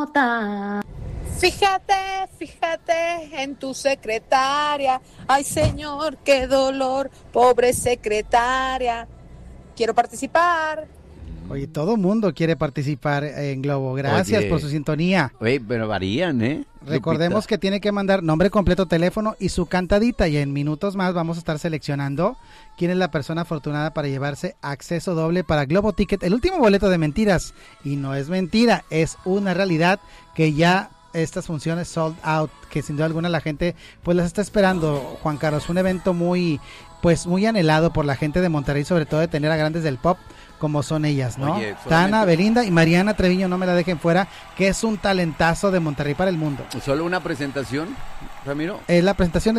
nota. Fíjate en tu secretaria. Ay, señor, qué dolor, pobre secretaria. Quiero participar. Oye, todo mundo quiere participar en Globo. Gracias por su sintonía. Oye, pero varían, ¿eh? Recordemos Lupita, que tiene que mandar nombre completo, teléfono y su cantadita. Y en minutos más vamos a estar seleccionando quién es la persona afortunada para llevarse acceso doble para Globo Ticket. El último boleto de mentiras. Y no es mentira, es una realidad que ya estas funciones sold out, que sin duda alguna la gente pues las está esperando, Juan Carlos. Un evento muy anhelado por la gente de Monterrey, sobre todo de tener a grandes del pop como son ellas, ¿no? Oye, Tana, Belinda y Mariana Treviño, no me la dejen fuera, que es un talentazo de Monterrey para el mundo. ¿Solo una presentación, Ramiro? La presentación